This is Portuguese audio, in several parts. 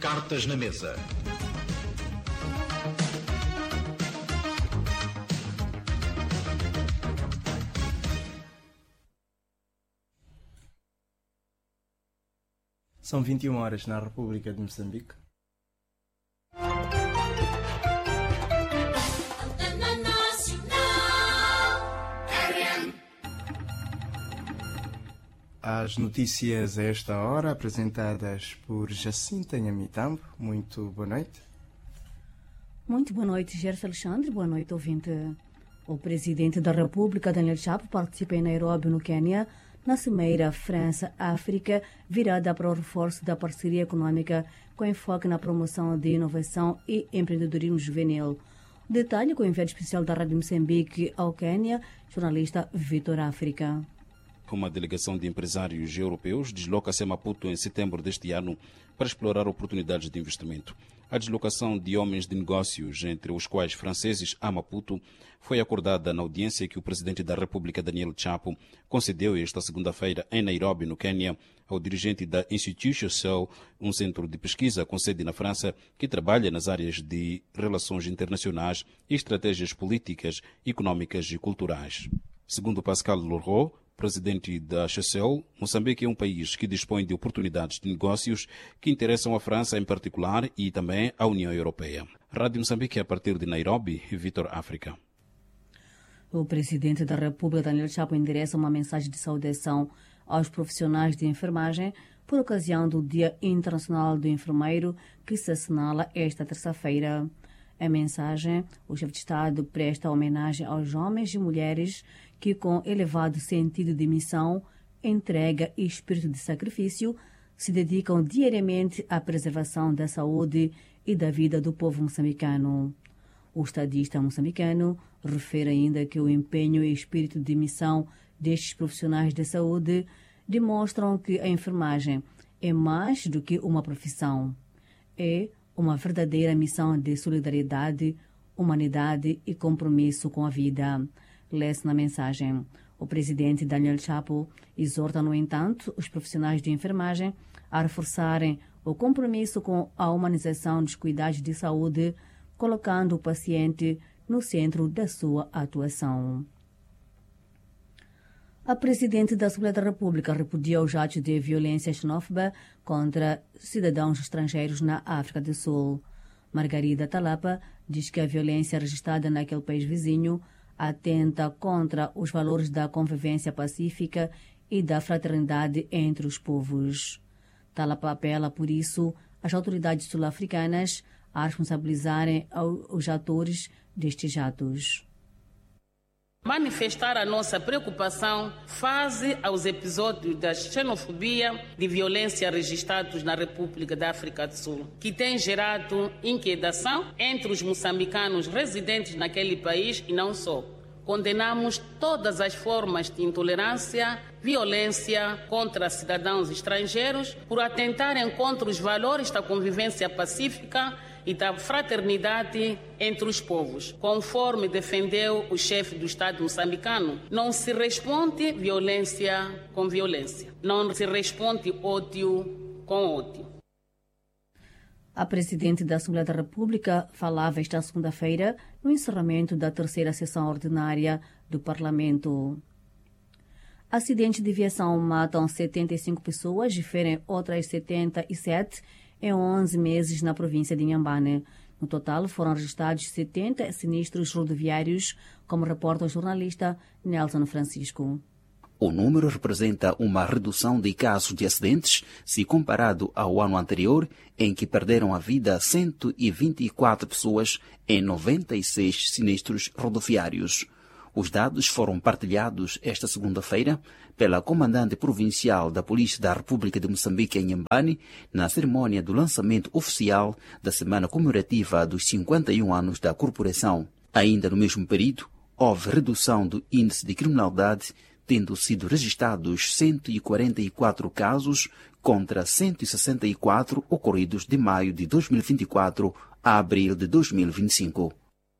Cartas na mesa. São 21 horas na República de Moçambique. As notícias a esta hora, apresentadas por Jacinta Nhamitambo. Muito boa noite. Muito boa noite, Gerson Alexandre. Boa noite, ouvinte. O presidente da República, Daniel Chapo, participa em Nairobi, no Quênia, na Cimeira França-África, virada para o reforço da parceria econômica com enfoque na promoção de inovação e empreendedorismo juvenil. Detalhe com o enviado especial da Rádio Moçambique ao Quênia, jornalista Vitor África. Uma delegação de empresários europeus desloca-se a Maputo em setembro deste ano para explorar oportunidades de investimento. A deslocação de homens de negócios, entre os quais franceses, a Maputo, foi acordada na audiência que o presidente da República, Daniel Chapo, concedeu esta segunda-feira em Nairobi, no Quênia, ao dirigente da Institut Cell, um centro de pesquisa com sede na França que trabalha nas áreas de relações internacionais e estratégias políticas, econômicas e culturais. Segundo Pascal Leroux, presidente da Chessel, Moçambique é um país que dispõe de oportunidades de negócios que interessam a França em particular e também a União Europeia. Rádio Moçambique, a partir de Nairobi, Vitor África. O presidente da República, Daniel Chapo, endereça uma mensagem de saudação aos profissionais de enfermagem por ocasião do Dia Internacional do Enfermeiro, que se assinala esta terça-feira. Em mensagem, o chefe de Estado presta homenagem aos homens e mulheres que, com elevado sentido de missão, entrega e espírito de sacrifício, se dedicam diariamente à preservação da saúde e da vida do povo moçambicano. O estadista moçambicano refere ainda que o empenho e espírito de missão destes profissionais da saúde demonstram que a enfermagem é mais do que uma profissão. É uma verdadeira missão de solidariedade, humanidade e compromisso com a vida. Lê-se na mensagem. O presidente Daniel Chapo exorta, no entanto, os profissionais de enfermagem a reforçarem o compromisso com a humanização dos cuidados de saúde, colocando o paciente no centro da sua atuação. A presidente da Assembleia da República repudia os atos de violência xenófoba contra cidadãos estrangeiros na África do Sul. Margarida Talapa diz que a violência registrada naquele país vizinho atenta contra os valores da convivência pacífica e da fraternidade entre os povos. Talapa apela, por isso, às autoridades sul-africanas a responsabilizarem os atores destes atos. Manifestar a nossa preocupação face aos episódios da xenofobia e violência registrados na República da África do Sul, que tem gerado inquietação entre os moçambicanos residentes naquele país e não só. Condenamos todas as formas de intolerância, violência contra cidadãos estrangeiros por atentarem contra os valores da convivência pacífica e da fraternidade entre os povos. Conforme defendeu o chefe do Estado moçambicano, não se responde violência com violência. Não se responde ódio com ódio. A presidente da Assembleia da República falava esta segunda-feira no encerramento da terceira sessão ordinária do Parlamento. Acidentes de viação matam 75 pessoas e ferem outras 77 em 11 meses na província de Inhambane. No total, foram registrados 70 sinistros rodoviários, como reporta o jornalista Nelson Francisco. O número representa uma redução de casos de acidentes se comparado ao ano anterior, em que perderam a vida 124 pessoas em 96 sinistros rodoviários. Os dados foram partilhados esta segunda-feira pela comandante provincial da Polícia da República de Moçambique, em Inhambane, na cerimônia do lançamento oficial da Semana Comemorativa dos 51 anos da corporação. Ainda no mesmo período, houve redução do índice de criminalidade, tendo sido registrados 144 casos contra 164 ocorridos de maio de 2024 a abril de 2025.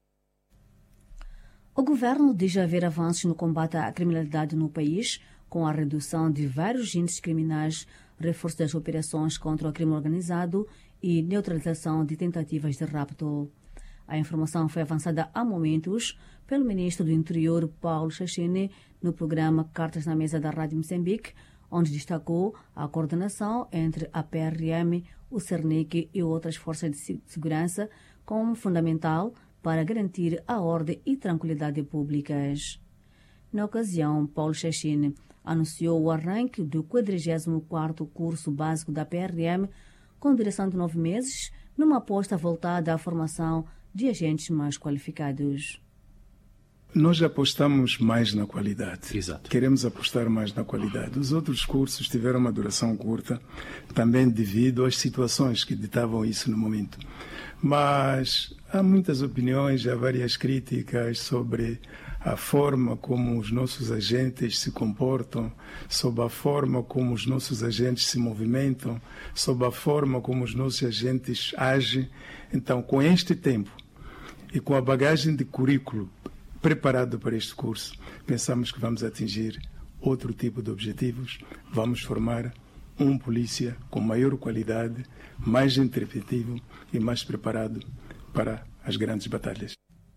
O governo diz haver avanços no combate à criminalidade no país, com a redução de vários índices criminais reforço das operações contra o crime organizado e neutralização de tentativas de rapto. A informação foi avançada há momentos pelo ministro do Interior, Paulo Chachine, no programa Cartas na Mesa da Rádio Moçambique, onde destacou a coordenação entre a PRM, o Cernic e outras forças de segurança como fundamental para garantir a ordem e tranquilidade públicas. Na ocasião, Paulo Chachine anunciou o arranque do 44º curso básico da PRM, com duração de 9 meses, numa aposta voltada à formação de agentes mais qualificados. Nós apostamos mais na qualidade. Exato. Queremos apostar mais na qualidade. Os outros cursos tiveram uma duração curta, também devido às situações que ditavam isso no momento. Mas há muitas opiniões, há várias críticas sobre a forma como os nossos agentes se comportam, sobre a forma como os nossos agentes se movimentam, sobre a forma como os nossos agentes agem. Então, com este tempo e com a bagagem de currículo preparado para este curso, pensamos que vamos atingir outro tipo de objetivos. Vamos formar um polícia com maior qualidade, mais interpretativo e mais preparado para as grandes batalhas.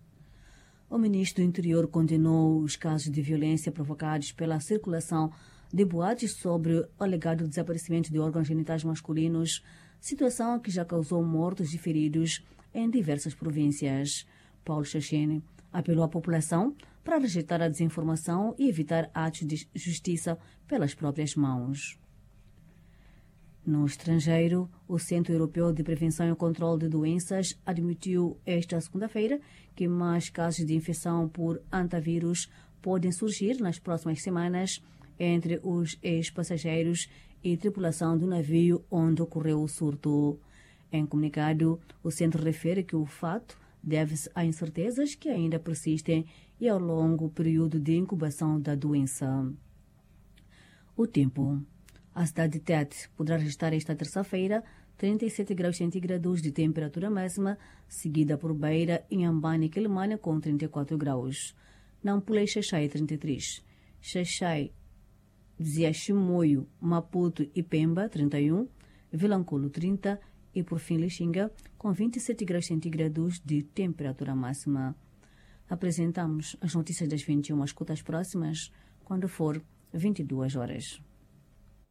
O ministro do Interior condenou os casos de violência provocados pela circulação de boatos sobre o alegado desaparecimento de órgãos genitais masculinos, situação que já causou mortos e feridos em diversas províncias. Paulo Chachine apelou à população para rejeitar a desinformação e evitar atos de justiça pelas próprias mãos. No estrangeiro, o Centro Europeu de Prevenção e Controle de Doenças admitiu esta segunda-feira que mais casos de infecção por antavírus podem surgir nas próximas semanas entre os ex-passageiros e tripulação do navio onde ocorreu o surto. Em comunicado, o centro refere que o fato deve-se a incertezas que ainda persistem e ao longo período de incubação da doença. O tempo. A cidade de Tete poderá registrar esta terça-feira 37 graus centígrados de temperatura máxima, seguida por Beira, Inhambane e Quelimane com 34 graus. Nampula e Xaixai 33. Xaixai, Chimoio, Maputo e Pemba 31. Vilanculo 30 e por fim Lixinga com 27 graus centígrados de temperatura máxima. Apresentamos as notícias das 21. Escuta as próximas quando for 22 horas.